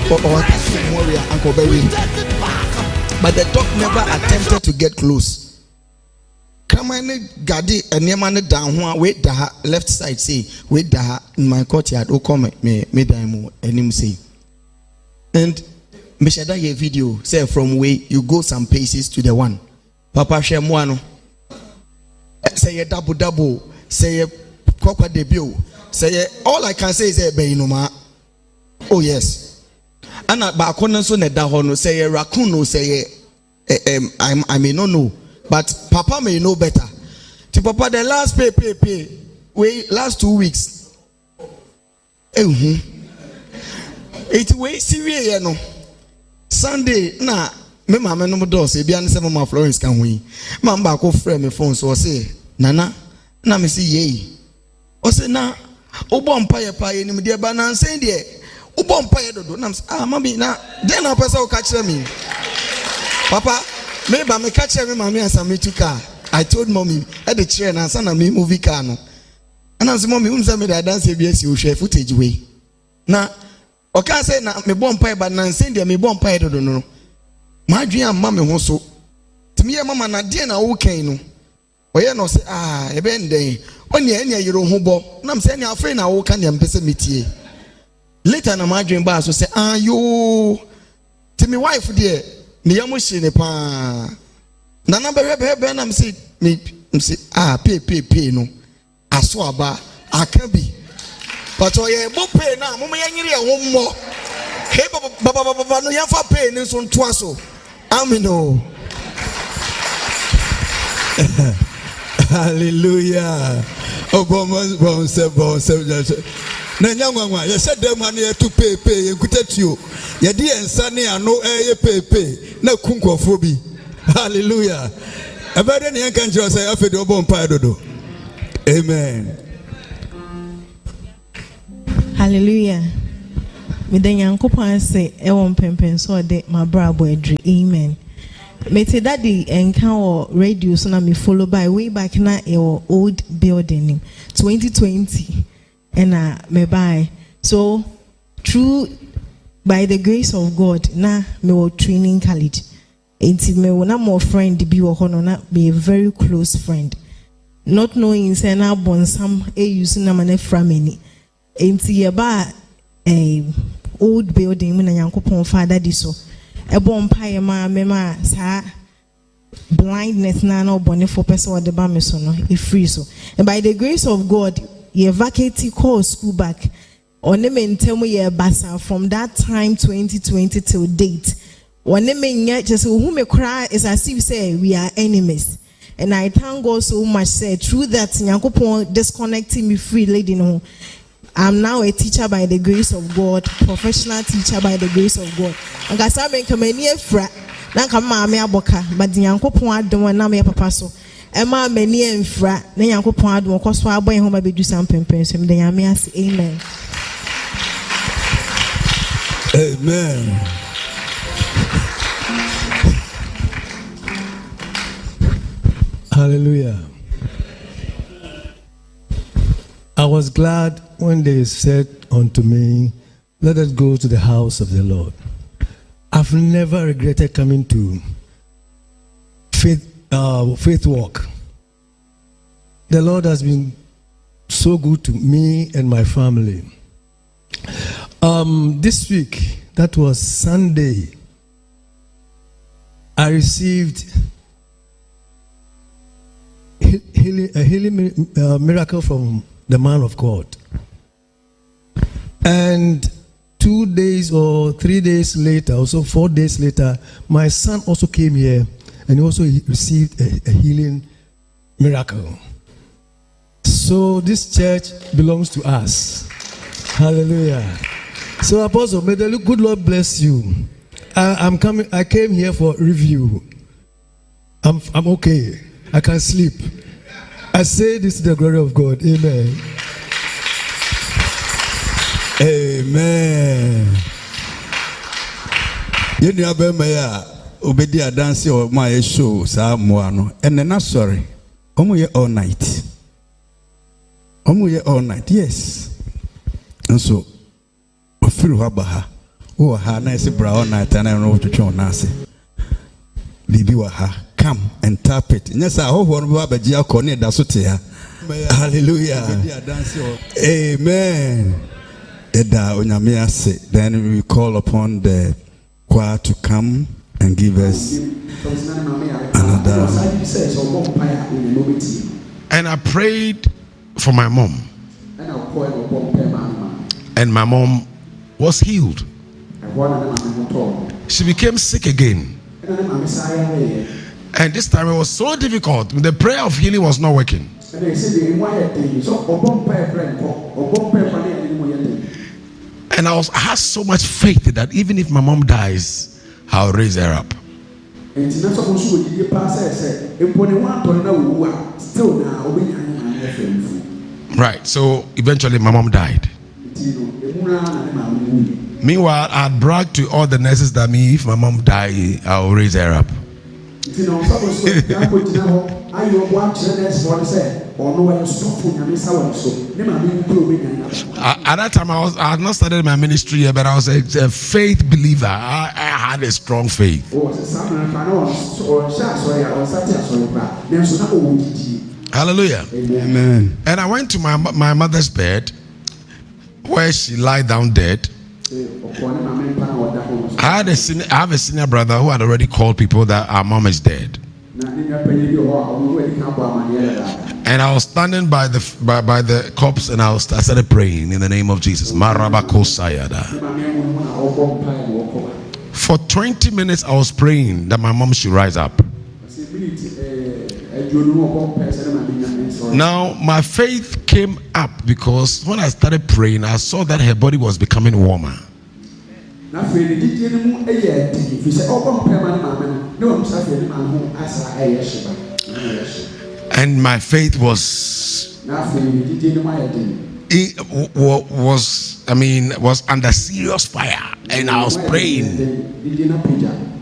or attack from warrior Uncle Berry. But the dog never attempted to get close. Come on, Gadi and Yamane down one wait the left side say wait the in my courtyard. Oh come me demo and him say. And Meshada ye video say from way you go some paces to the one. Papa Shemwano say a double say a coca debut say all I can say is a Bayinoma. Oh yes. And Bakona so ne dahono say a raccoon say I may not know, but Papa may know better. To Papa the last pay wait last 2 weeks. It way serious no. Sunday na me mama no do say bia ne se mama Florence kan hui. Man ba ko frame me phone so say nana na me say ye. O say na obo mpaye paye ni me de ba na nsen de obo mpaye dodo na mami na den na pesa o ka kire me. Papa me ba me ka kire me mami asame tu car. I told mommy at the chair na sana me movie car no. And as mommy unsa me da dance bi esi o hwe footage we. Na o ka say na me bo mpaye ba na nsen de me bo mpaye dodo no. Ma adwen amma me ho so. Timi ye mama na de na wo kan no. Oye no say e be nden. Oni anya yiro ho bo. Na me say anya afre na wo kan de mpese metie. Later na ma adwen ba so say yo. Timi wife de me yamo hye ne pa. Na na be na me say pay no. Aso aba aka bi. But oye bo pay na mo yanyire ho mo. Hey baba no yafa pay ni so nto aso. Amino. Hallelujah. Bon se. Na nyangwa ye said dem han ye to pay ye kutatuo. Ye di ensa ne ano ye pay na kunkofo bi. Hallelujah. Abade ne kan jiro say afede obo mpa dodo. Amen. Hallelujah. Me den yankopon say e won pempen so de my brabo edri. Amen. Me te daddy enka o radio so na me follow by way back na e old building 2020 and me buy so through by the grace of God na me wo training college enti me wo na more friend bi wo hono na be a very close friend not knowing say na bonsam e use na mane frameni enti ye ba old building me na yankopon father di so e bon paye ma me ma sa blindness na no bone for person or the ba me so no e free so and by the grace of God ye vacate call school back on me ntemu ye basa from that time 2020 till date on me nya just who me cry is as if say we are enemies. And I thank God so much say through that yankopon disconnecting me free lady no. I'm now a teacher by the grace of God, professional teacher by the grace of God. And I say, "Make me near fra, na kama me aboka, but the yankopon adom na me papa so. Emma me near fra, na yankopon adom ko so aboy ho ma be do some pempen so me the yame ase. Amen." Amen. Hallelujah. I was glad when they said unto me, "Let us go to the house of the Lord." I've never regretted coming to faith walk. The Lord has been so good to me and my family. This week, that was Sunday, I received a healing miracle from the man of God. And 2 days or 3 days later, also 4 days later, my son also came here and he also received a healing miracle. So this church belongs to us. Hallelujah. So Apostle, may the good Lord bless you. I came here for review. I'm okay. I can sleep. I say this to the glory of God. Amen. Amen. You know about my obedi dance or my show sa moano and then sorry. Omo all night. All night. Yes. And so feel wabaha Oh, ha, nice brown night, and I know to show Nasi. Bibi wa ha, come and tap it. Yes, I hope one Baba Gia Corne Dasutia. Hallelujah. Amen. Eda Onyamiase. Then we call upon the choir to come and give us another. And I prayed for my mom. And my mom was healed. She became sick again. And this time it was so difficult. The prayer of healing was not working. And I had so much faith that even if my mom dies, I'll raise her up. Right, so eventually my mom died. Meanwhile, I bragged to all the nurses that if my mom dies, I'll raise her up. At that time, I had not started my ministry yet, but I was a faith believer. I had a strong faith. Hallelujah. Amen. And I went to my mother's bed, where she lied down dead. I have a senior brother who had already called people that our mom is dead. And I was standing by the corpse, and I started praying in the name of Jesus. For 20 minutes I was praying that my mom should rise up. Now my faith came up because when I started praying, I saw that her body was becoming warmer. And my faith was under serious fire, and I was praying.